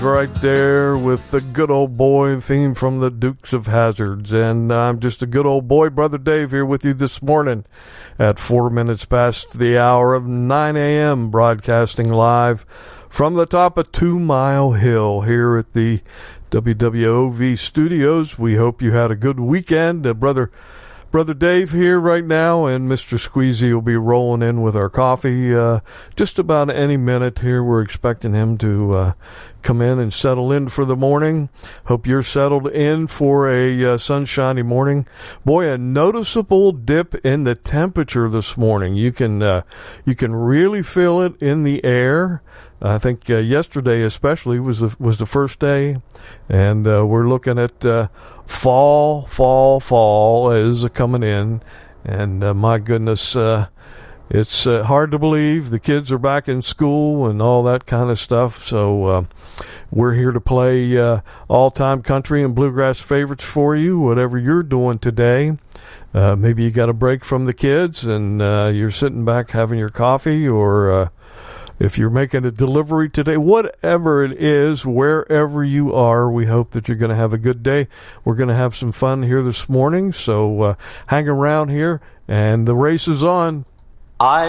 Right there with the good old boy theme from the Dukes of Hazzards. And I'm just a good old boy, Brother Dave, here with you this morning at 4 minutes past the hour of 9 a.m., broadcasting live from the top of 2 Mile Hill here at the WWOV studios. We hope you had a good weekend. Brother Dave here right now, and Mr. Squeezy will be rolling in with our coffee just about any minute here. We're expecting him to come in and settle in for the morning. Hope you're settled in for a sunshiny morning. Boy, a noticeable dip in the temperature this morning. You can really feel it in the air. I think yesterday especially was the first day, and we're looking at fall is coming in, and my goodness, it's hard to believe the kids are back in school and all that kind of stuff. So we're here to play all-time country and bluegrass favorites for you, whatever you're doing today. Maybe you got a break from the kids and you're sitting back having your coffee, or if you're making a delivery today, whatever it is, wherever you are, we hope that you're going to have a good day. We're going to have some fun here this morning, so hang around here, and the race is on.